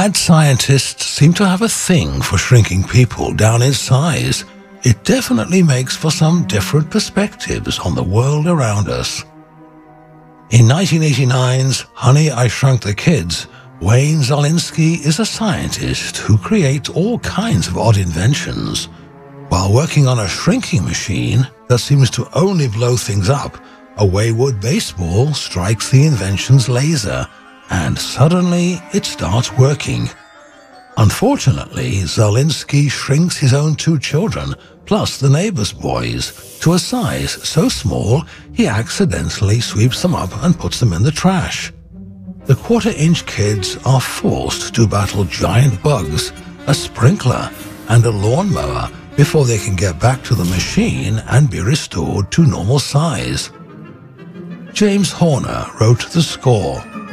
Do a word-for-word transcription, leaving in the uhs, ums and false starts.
Mad scientists seem to have a thing for shrinking people down in size. It definitely makes for some different perspectives on the world around us. In nineteen eighty-nine's Honey, I Shrunk the Kids, Wayne Szalinski is a scientist who creates all kinds of odd inventions. While working on a shrinking machine that seems to only blow things up, a wayward baseball strikes the invention's laser, and suddenly it starts working. Unfortunately, Szalinski shrinks his own two children, plus the neighbor's boys, to a size so small he accidentally sweeps them up and puts them in the trash. The quarter-inch kids are forced to battle giant bugs, a sprinkler, and a lawnmower before they can get back to the machine and be restored to normal size. James Horner wrote the score.